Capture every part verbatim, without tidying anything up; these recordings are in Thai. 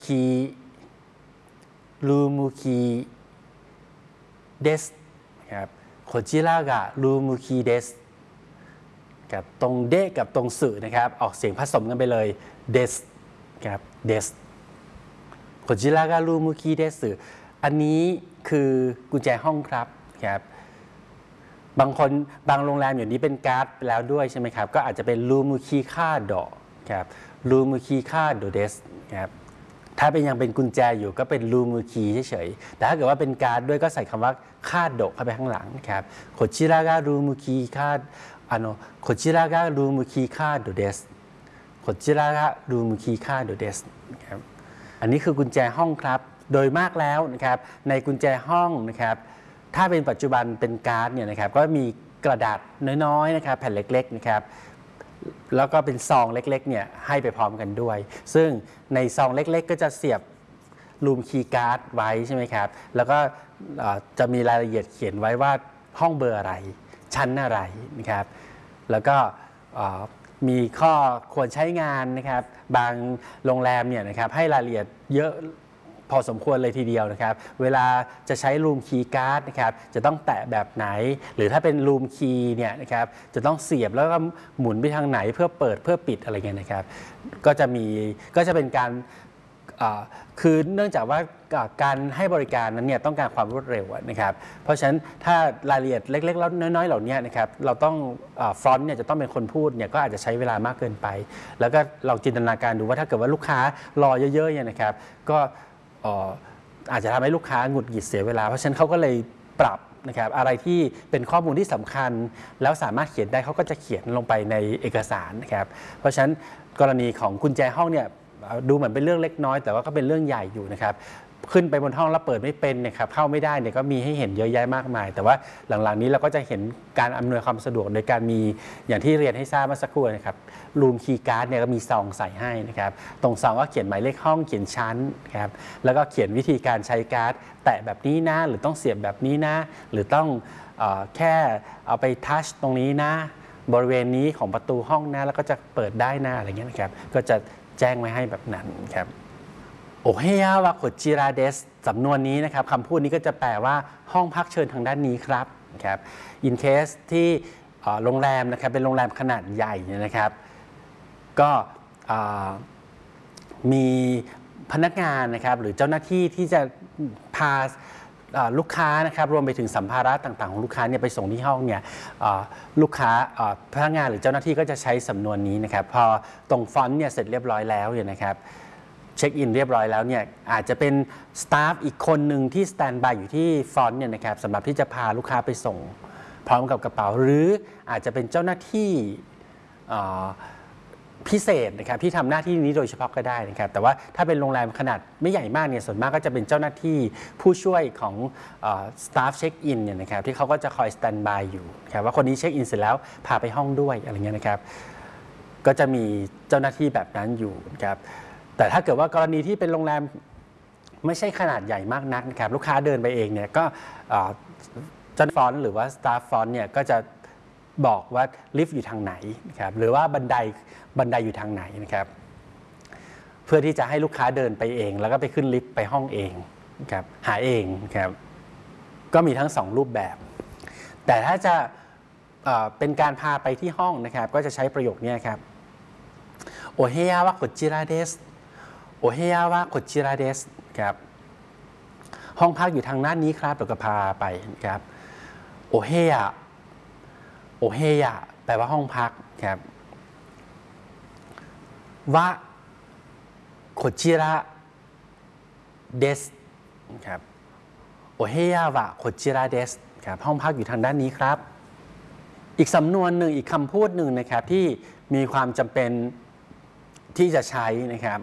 คีรูมุคีเดสครับโคจิระกะรูมุคีเดสกับตรงเดกับตรงสื่อนะครับออกเสียงผสมกันไปเลยเดสครับเดสโคจิระกะรูมุคีเดสอันนี้คือกุญแจห้องครับครับบางคนบางโรงแรมอย่างนี้เป็นการ์ดไปแล้วด้วยใช่ไหมครับก็อาจจะเป็นรูมุคีคาโดครับรูมุคีคาโดเดสครับถ้าเป็นยังเป็นกุญแจอยู่ก็เป็นรูมุคีเฉยๆแต่ถ้าเกิดว่าเป็นการ์ดด้วยก็ใส่คำว่าคาโดเข้าไปข้างหลังครับโคจิระกะรูมุคีคาあのこちらがルームキーカードですこちらがルームキーカードですครับอันนี้คือกุญแจห้องครับโดยมากแล้วนะครับในกุญแจห้องนะครับถ้าเป็นปัจจุบันเป็นการ์ดเนี่ยนะครับก็มีกระดาษน้อยๆนะครับแผ่นเล็กๆนะครับแล้วก็เป็นซองเล็กๆเนี่ยให้ไปพร้อมกันด้วยซึ่งในซองเล็กๆก็จะเสียบรูมคีย์การ์ดไว้ใช่ไหมครับแล้วก็จะมีรายละเอียดเขียนไว้ว่าห้องเบอร์อะไรชั้นอะไรนะครับแล้วก็มีข้อควรใช้งานนะครับบางโรงแรมเนี่ยนะครับให้รายละเอียดเยอะพอสมควรเลยทีเดียวนะครับเวลาจะใช้รูมคีย์การ์ดนะครับจะต้องแตะแบบไหนหรือถ้าเป็นรูมคีย์เนี่ยนะครับจะต้องเสียบแล้วก็หมุนไปทางไหนเพื่อเปิดเพื่อปิดอะไรเงี้ยนะครับก็จะมีก็จะเป็นการคือเนื่องจากว่าการให้บริการนั้นเนี่ยต้องการความรวดเร็วนะครับเพราะฉะนั้นถ้ารายละเอียดเล็กๆแล้วน้อยๆเหล่านี้นะครับเราต้องฟรอนต์เนี่ยจะต้องเป็นคนพูดเนี่ยก็อาจจะใช้เวลามากเกินไปแล้วก็ลองจินตนาการดูว่าถ้าเกิดว่าลูกค้ารอเยอะๆเนี่ยนะครับก็อาจจะทำให้ลูกค้าหงุดหงิดเสียเวลาเพราะฉะนั้นเขาก็เลยปรับนะครับอะไรที่เป็นข้อมูลที่สำคัญแล้วสามารถเขียนได้เขาก็จะเขียนลงไปในเอกสารนะครับเพราะฉะนั้นกรณีของกุญแจห้องเนี่ยดูเหมือนเป็นเรื่องเล็กน้อยแต่ว่าก็เป็นเรื่องใหญ่อยู่นะครับขึ้นไปบนห้องแล้วเปิดไม่เป็นนะครับเข้าไม่ได้เนี่ยก็มีให้เห็นเยอะแยะมากมายแต่ว่าหลังๆนี้เราก็จะเห็นการอำนวยความสะดวกโดยการมีอย่างที่เรียนให้ทราบเมื่อสักครู่นะครับรูมคีย์การ์ดเนี่ยก็มีซองใส่ให้นะครับตรงซองก็เขียนหมายเลขห้องเขียนชั้นครับแล้วก็เขียนวิธีการใช้การ์ดแตะแบบนี้นะหรือต้องเสียบแบบนี้นะหรือต้องเอ่อแค่เอาไปทัชตรงนี้นะบริเวณนี้ของประตูห้องนะแล้วก็จะเปิดได้นะอะไรเงี้ยนะครับก็จะแจ้งไว้ให้แบบนั้นครับโอเฮยาวะโคจิระเดสสำนวนนี้นะครับคำพูดนี้ก็จะแปลว่าห้องพักเชิญทางด้านนี้ครับครับ in case ที่โรงแรมนะครับเป็นโรงแรมขนาดใหญ่นะครับก็มีพนักงานนะครับหรือเจ้าหน้าที่ที่จะพาลูกค้านะครับรวมไปถึงสัมภาระต่างๆของลูกค้าเนี่ยไปส่งที่ห้องเนี่ยลูกค้าพนักงานหรือเจ้าหน้าที่ก็จะใช้สำนวนนี้นะครับพอตรงฟอนต์เนี่ยเสร็จเรียบร้อยแล้วเนี่ยนะครับเช็คอินเรียบร้อยแล้วเนี่ยอาจจะเป็นสตาฟอีกคนหนึ่งที่สแตนบายอยู่ที่ฟอนต์เนี่ยนะครับสำหรับที่จะพาลูกค้าไปส่งพร้อมกับกระเป๋าหรืออาจจะเป็นเจ้าหน้าที่พิเศษนะครับที่ทำหน้าที่นี้โดยเฉพาะก็ได้นะครับแต่ว่าถ้าเป็นโรงแรมขนาดไม่ใหญ่มากเนี่ยส่วนมากก็จะเป็นเจ้าหน้าที่ผู้ช่วยของสตาฟเช็คอินเนี่ยนะครับที่เขาก็จะคอยสแตนบายอยู่นะครับว่าคนนี้เช็คอินเสร็จแล้วพาไปห้องด้วยอะไรเงี้ยนะครับก็จะมีเจ้าหน้าที่แบบนั้นอยู่นะครับแต่ถ้าเกิดว่ากรณีที่เป็นโรงแรมไม่ใช่ขนาดใหญ่มากนักนะครับลูกค้าเดินไปเองเนี่ยก็เจ้าฟอนต์หรือว่าสตาฟฟอนต์เนี่ยก็จะบอกว่าลิฟต์อยู่ทางไหนนะครับหรือว่าบันไดบันไดอยู่ทางไหนนะครับเพื่อที่จะให้ลูกค้าเดินไปเองแล้วก็ไปขึ้นลิฟต์ไปห้องเองนะครับหาเองครับก็มีทั้งสองรูปแบบแต่ถ้าจะเป็นการพาไปที่ห้องนะครับก็จะใช้ประโยคนี้ครับโอเฮยาวะโคจิระเดสโอเฮยาวะโคจิระเดสครับห้องพักอยู่ทางด้านนี้ครับเราก็พาไปครับโอเฮยะโอเฮยะแปลว่าห้องพักครับวะโคจิระเดสครับโอเฮยะวะโคจิระเดสครับห้องพักอยู่ทางด้านนี้ครับอีกสำนวนหนึ่งอีกคำพูดหนึ่งนะครับที่มีความจำเป็นที่จะใช้นะครับ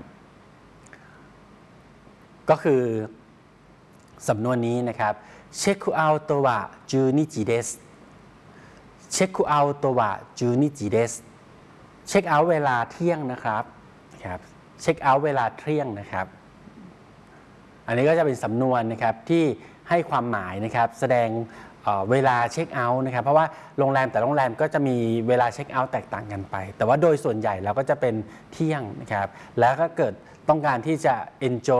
ก็คือสำนวนนี้นะครับเช็คเอาท์ตัวะจูนิจิเดสเช็คเอาท์ตัวะจูนิจิเดสเช็คเอาท์เวลาเที่ยงนะครับครับเช็คเอาท์เวลาเที่ยงนะครับอันนี้ก็จะเป็นสำนวนนะครับที่ให้ความหมายนะครับแสดงเวลาเช็คเอาท์นะครับเพราะว่าโรงแรมแต่โรงแรมก็จะมีเวลาเช็คเอาท์แตกต่างกันไปแต่ว่าโดยส่วนใหญ่เราก็จะเป็นเที่ยงนะครับแล้วก็เกิดต้องการที่จะ enjoy